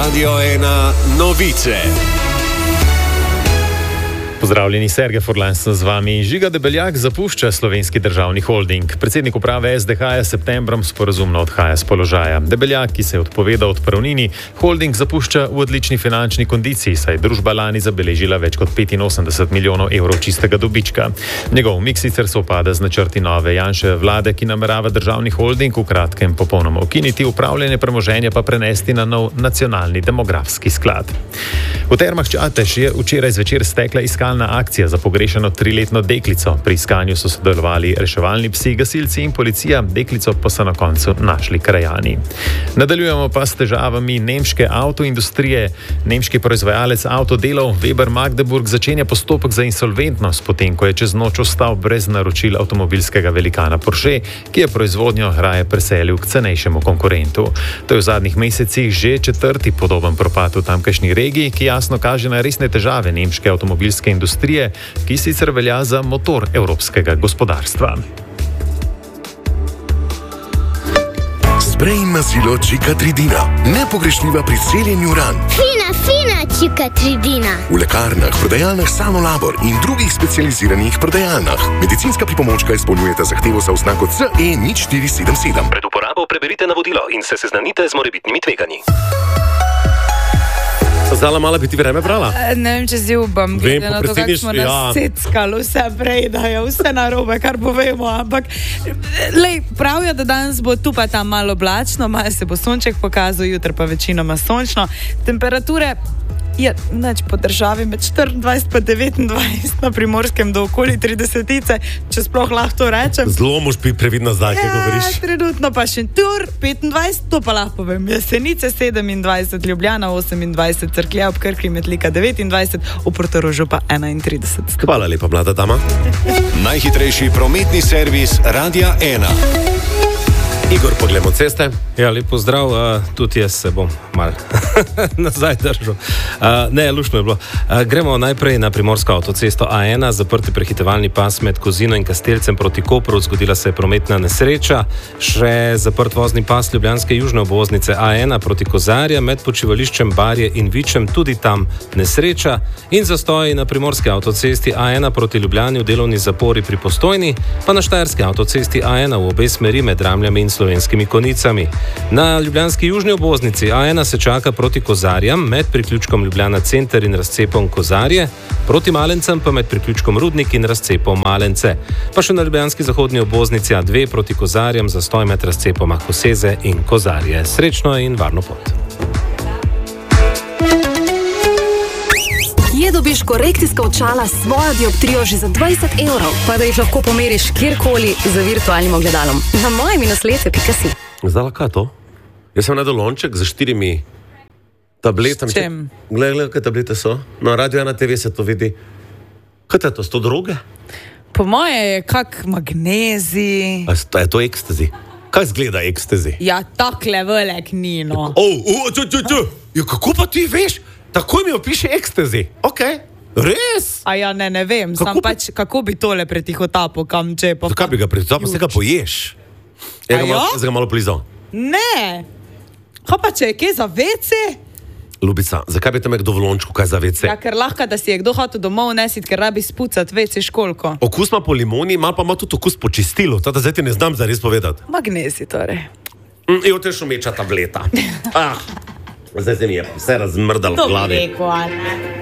Radio 1 novice. Pozdravljeni, Sergej Furlan sem z vami. Žiga Debeljak zapušča Slovenski državni holding. Predsednik uprave SDH s septembrom sporazumno odhaja z položaja. Debeljak, ki se je odpovedal odpravnini, holding zapušča v odlični finančni kondiciji, saj je družba lani zabeležila več kot 85 milijonov evrov čistega dobička. Njegov umik sicer sovpada z načrti nove Janševe vlade, ki namerava državni holding v kratkem popolnoma ukiniti, upravljanje premoženja pa prenesti na nov nacionalni demografski sklad. V Termah Čatež je včeraj zvečer stekla iskalna akcija za pogrešano 3-letno deklico. Pri iskanju so sodelovali reševalni psi, gasilci in policija, deklico pa so na koncu našli krajani. Nadaljujemo pa s težavami nemške avtoindustrije. Nemški proizvajalec avtodelov Weber Magdeburg začenja postopek za insolventnost, potem ko je čez noč ostal brez naročil avtomobilskega velikana Porsche, ki je proizvodnjo raje preselil k cenejšemu konkurentu. To je v zadnjih mesecih že četrti podoben propad v tamkajšnji regiji, ki jasno kaže na resne težave nemške avtomobilske industrije, ki sicer velja za motor evropskega gospodarstva. Sprej na silo Čikatridina. Nepogrešljiva pri celjenju ran. Fina Čikatridina. V lekarnah, prodajalnah Sanolabor in drugih specializiranih prodajalnah. Medicinska pripomočka izpolnjujeta zahtevo za oznako CE0477. Pred uporabo preberite navodilo in se seznanite z morebitnimi tveganji. Zdala mala bi ti vreme brala? Ne vem, če si upam, glede na to, kako smo nas seckali vse prej, da je vse narobe, kar povemo, ampak pravijo, da danes bo tu pa tam malo oblačno, malo se bo sonček pokazal, jutri pa večinoma sončno. Temperature je po državi med 24 pa 29, na Primorskem do okoli 30, če sploh lahko to rečem. Zelo moš biti previdna zdaj, kaj govoriš. Trenutno pa Šentjur 25, to pa lahko povem. Jesenice 27, Ljubljana 28, Cerklje ob Krki, Metlika 29, v Portorožu pa 31. Hvala lepa, mlada dama. Najhitrejši prometni servis Radia 1. Igor, poglejmo ceste. Ja, lep pozdrav, tudi jaz se bom mal nazaj držal. Ne, luštno je bilo. Gremo najprej na primorsko avtocesto A1, zaprti prehitevalni pas med Kozino in Kastelcem proti Kopru, zgodila se je prometna nesreča. Še zaprt vozni pas ljubljanske južne obvoznice A1 proti Kozarja med počivališčem Barje in Vičem, tudi tam nesreča. In zastoji na primorski avtocesti A1 proti Ljubljani v delovni zapori pri Postojni, pa na štajerski avtocesti A1 v obe smeri med Ramljami in Slovenskimi Konicami. Na ljubljanski južni obvoznici A1 se čaka proti Kozarjam med priključkom Ljubljana Center in razcepom Kozarje, proti Malencem pa med priključkom Rudnik in razcepom Malence. Pa še na ljubljanski zahodni obvoznici A2 proti Kozarjem zastoj med razcepoma Koseze in Kozarje. Srečno in varno pot. Kje dobiš korekcijska očala s svojo dioptrijo že za 20 evrov, pa da jih lahko pomeriš kjerkoli z virtualnim ogledalom? Na mojminusletve.si. Zdala, kaj to? Jaz sem naredil lonček za 4 tabletami. S čem? Glej, kaj tablete so. Na Radio 1 TV se to vidi. Kaj je to, 100 droge? Po moje je kak magnezij. A je to ekstazi? Kaj zgleda ekstazi? Ja, takle velik ni, no. Ja, kako pa ti veš? Takoj mi opiše ekstazi. Ok, res? A ja, ne vem, sam pač, kako bi tole pretihotapil, kam če pa... Zakaj bi ga pretihotapil? Se ga poješ. Jaz ga malo plizal. Ne. Kaj pa če je kje za WC? Ljubica, zakaj bi tam kdo v lončku kaj za WC? Ja, ker lahko, da si je kdo hotel domov nesiti, ker rabi spucati WC školko. Okus ima po limoni, malo pa ima tudi okus po čistilu. Tata, zdaj ti ne znam zares povedati. Magnezij torej. Jo, te šumeča tableta. Zdaj se mi je vse razmrdalo v glavi. To bi rekel,